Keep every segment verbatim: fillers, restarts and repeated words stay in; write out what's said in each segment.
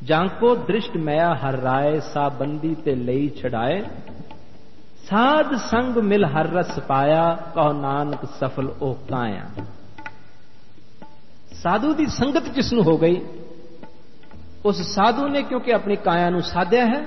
ਜਾਂਕੋ ਦ੍ਰਿਸ਼ਟ ਮਇਆ ਹਰ ਰਾਏ, ਸਾ ਬੰਦੀ ਤੇ ਲਈ ਛਡਾਏ, ਸਾਧ ਸੰਗ ਮਿਲ ਹਰ ਰਸ ਪਾਇਆ, ਕਹੋ ਨਾਨਕ ਸਫਲ ਉਹ ਕਾਇਆ। ਸਾਧੂ ਦੀ ਸੰਗਤ ਜਿਸ ਨੂੰ ਹੋ ਗਈ, ਉਸ ਸਾਧੂ ਨੇ ਕਿਉਂਕਿ ਆਪਣੀ ਕਾਇਆ ਨੂੰ ਸਾਧਿਆ ਹੈ,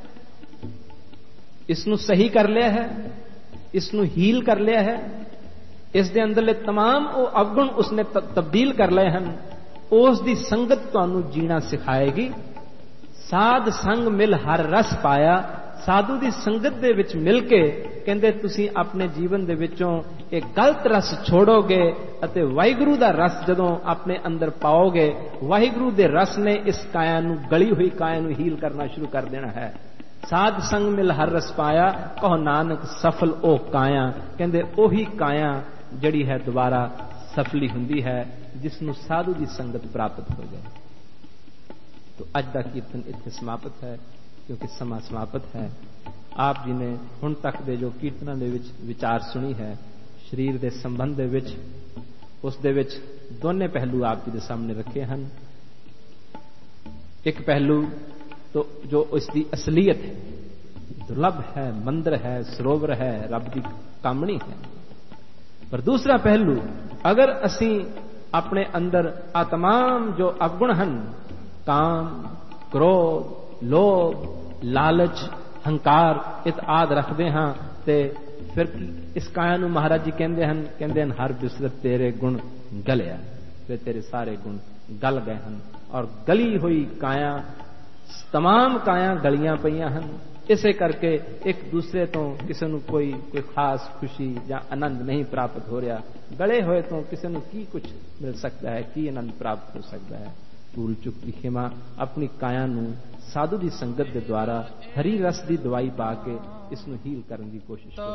ਇਸ ਨੂੰ ਸਹੀ ਕਰ ਲਿਆ ਹੈ, ਇਸ ਨੂੰ ਹੀਲ ਕਰ ਲਿਆ ਹੈ, ਇਸ ਦੇ ਅੰਦਰਲੇ तमाम ਉਹ ਅਵਗੁਣ ਉਸਨੇ ਤਬਦੀਲ ਕਰ ਲਏ ਹਨ। ਉਸ ਦੀ ਸੰਗਤ ਤੁਹਾਨੂੰ ਜੀਣਾ ਸਿਖਾਏਗੀ। ਸਾਧ ਸੰਗ ਮਿਲ ਹਰ ਰਸ ਪਾਇਆ, ਸਾਧੂ ਦੀ ਸੰਗਤ ਦੇ ਵਿੱਚ ਮਿਲ ਕੇ ਕਹਿੰਦੇ ਤੁਸੀਂ ਆਪਣੇ ਜੀਵਨ ਦੇ ਵਿੱਚੋਂ ਇਹ ਗਲਤ ਰਸ ਛੋੜੋਗੇ ਅਤੇ ਵਾਹਿਗੁਰੂ ਦਾ ਰਸ ਜਦੋਂ ਆਪਣੇ ਅੰਦਰ ਪਾਓਗੇ, ਵਾਹਿਗੁਰੂ ਦੇ ਰਸ ਨੇ ਇਸ ਕਾਇਆ ਨੂੰ, ਗਲੀ ਹੋਈ ਕਾਇਆ ਨੂੰ ਹੀਲ ਕਰਨਾ ਸ਼ੁਰੂ ਕਰ ਦੇਣਾ ਹੈ। ਸਾਧ ਸੰਗ ਮਿਲ ਹਰ ਰਸ ਪਾਇਆ, ਕਹੋ ਨਾਨਕ ਸਫਲ ਉਹ ਕਾਇਆ। ਕਹਿੰਦੇ ਉਹੀ ਕਾਇਆ ਜਿਹੜੀ ਹੈ ਦੁਬਾਰਾ ਸਫਲੀ ਹੁੰਦੀ ਹੈ, ਜਿਸ ਨੂੰ ਸਾਧੂ ਦੀ ਸੰਗਤ ਪ੍ਰਾਪਤ ਹੋ ਜਾਏ। तो अज का कीर्तन इत्थे समाप्त है, क्योंकि समा समाप्त है। आप जी ने हुण तक दे जो कीर्तनां दे विच विचार सुनी है, शरीर के संबंध दे विच, उस दे विच दोने पहलू आप जी के सामने रखे हैं। एक पहलू तो जो उसकी असलीयत है, दुर्लभ है, मंदिर है, सरोवर है, रब की कामनी है। पर दूसरा पहलू, अगर असी अपने अंदर आ तमाम जो अवगुण हैं, काम, क्रोध, लोभ, लालच, हंकार इत आदि रखते हाँ, ते फिर इस काया नूं महाराज जी कहते हैं कहते हैं हर बिसर तेरे गुण गलिया, फिर तेरे सारे गुण गल गए हैं। और गली हुई काया, तमाम काया गलियां पईयां हैं। इसे करके एक दूसरे तो किसी नूं कोई कोई खास खुशी या आनंद नहीं प्राप्त हो रहा। गले हुए तो किसी नूं की कुछ मिल सकता है, की आनंद प्राप्त हो सकता है। भूल चुक की खिमा, अपनी काया नूं साधु की संगत के द्वारा हरी रस की दवाई पा के इसनूं हील करने की कोशिश करो।